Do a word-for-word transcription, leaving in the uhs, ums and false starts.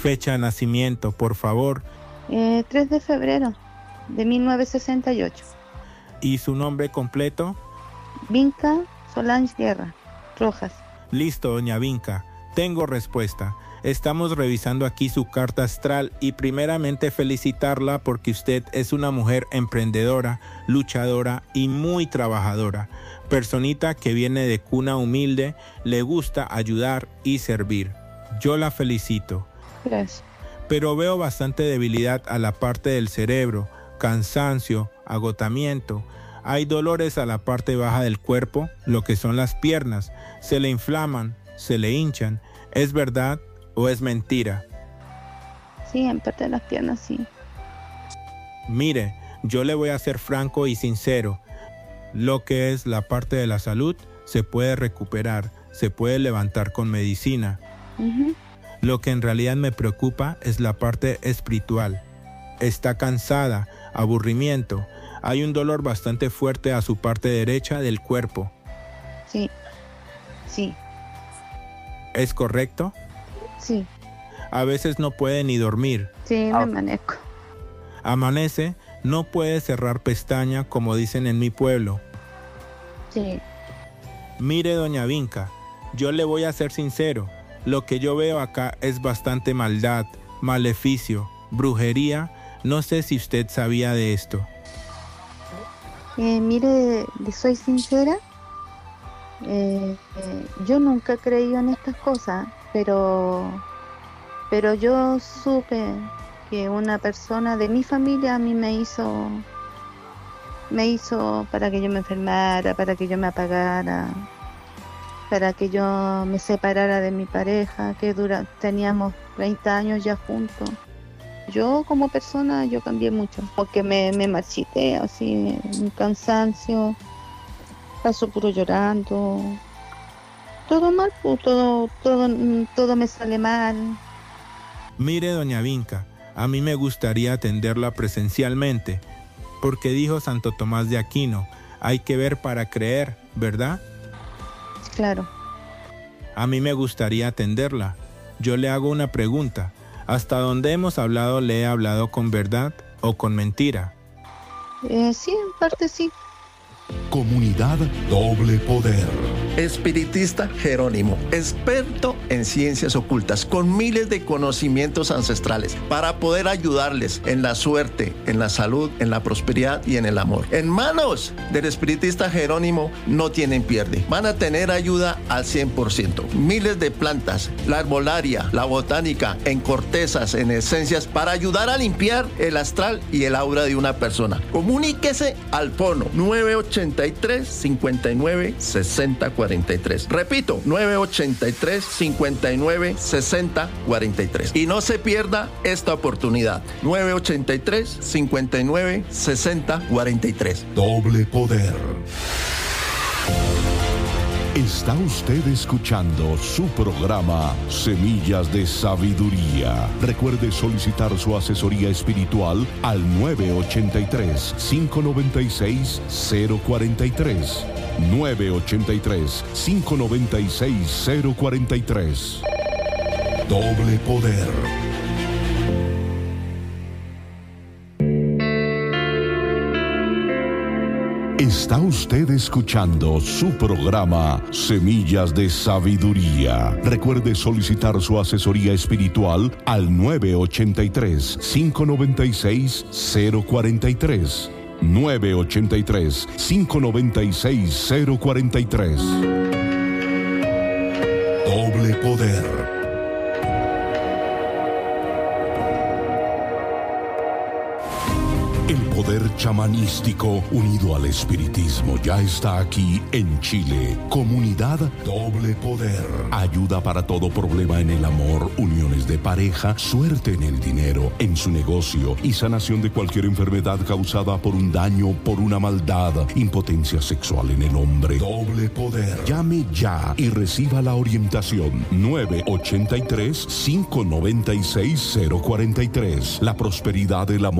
Fecha de nacimiento, por favor. Eh, tres de febrero de mil novecientos sesenta y ocho. ¿Y su nombre completo? Vinca Solange Guerra Rojas. Listo, doña Vinca. Tengo respuesta. Estamos revisando aquí su carta astral y primeramente felicitarla porque usted es una mujer emprendedora, luchadora y muy trabajadora. Personita que viene de cuna humilde, le gusta ayudar y servir. Yo la felicito. Gracias. Pero veo bastante debilidad a la parte del cerebro, cansancio, agotamiento. Hay dolores a la parte baja del cuerpo, lo que son las piernas. Se le inflaman, se le hinchan. ¿Es verdad o es mentira? Sí, en parte de las piernas, sí. Mire, yo le voy a ser franco y sincero. Lo que es la parte de la salud se puede recuperar, se puede levantar con medicina. Uh-huh. Lo que en realidad me preocupa es la parte espiritual. Está cansada, aburrimiento. Hay un dolor bastante fuerte a su parte derecha del cuerpo. Sí, sí. ¿Es correcto? Sí. A veces no puede ni dormir. Sí, me amanezco. Amanece, no puede cerrar pestaña, como dicen en mi pueblo. Sí. Mire, doña Vinca, yo le voy a ser sincero. Lo que yo veo acá es bastante maldad, maleficio, brujería. No sé si usted sabía de esto. Eh, mire, le soy sincera. Eh, eh, yo nunca he creído en estas cosas, pero, pero yo supe que una persona de mi familia a mí me hizo, me hizo para que yo me enfermara, para que yo me apagara, para que yo me separara de mi pareja, que dura, teníamos treinta años ya juntos. Yo como persona, yo cambié mucho, porque me, me marchité, así, un cansancio, paso puro llorando, todo mal, pues, todo, todo, todo me sale mal. Mire, doña Vinca, a mí me gustaría atenderla presencialmente, porque dijo Santo Tomás de Aquino, hay que ver para creer, ¿verdad? Claro. A mí me gustaría atenderla. Yo le hago una pregunta. ¿Hasta donde hemos hablado le he hablado con verdad o con mentira? Eh, sí, en parte sí. Comunidad Doble Poder. Espiritista Jerónimo, experto en ciencias ocultas, con miles de conocimientos ancestrales, para poder ayudarles en la suerte, en la salud, en la prosperidad y en el amor. En manos del espiritista Jerónimo no tienen pierde. Van a tener ayuda al cien por ciento. Miles de plantas, la herbolaria, la botánica, en cortezas, en esencias, para ayudar a limpiar el astral y el aura de una persona. Comuníquese al fono nueve ochenta y tres, cincuenta y nueve, sesenta, cuarenta y tres. Repito, nueve ochenta y tres, cincuenta y nueve, sesenta, cuarenta y tres. Y no se pierda esta oportunidad. nueve ochenta y tres, cincuenta y nueve, sesenta, cuarenta y tres. Doble Poder. Está usted escuchando su programa Semillas de Sabiduría. Recuerde solicitar su asesoría espiritual al nueve ochenta y tres, cinco noventa y seis, cero cuarenta y tres. nueve ochenta y tres, cinco noventa y seis, cero cuarenta y tres. Doble Poder. Está usted escuchando su programa Semillas de Sabiduría. Recuerde solicitar su asesoría espiritual al nueve ochenta y tres, cinco noventa y seis, cero cuarenta y tres. nueve ochenta y tres, cinco noventa y seis, cero cuarenta y tres. Doble Poder. El poder chamanístico unido al espiritismo ya está aquí en Chile. Comunidad Doble Poder. Ayuda para todo problema en el amor, uniones de pareja, suerte en el dinero, en su negocio y sanación de cualquier enfermedad causada por un daño, por una maldad, impotencia sexual en el hombre. Doble Poder. Llame ya y reciba la orientación. nueve ochenta y tres, cinco noventa y seis, cero cuarenta y tres. La prosperidad del amor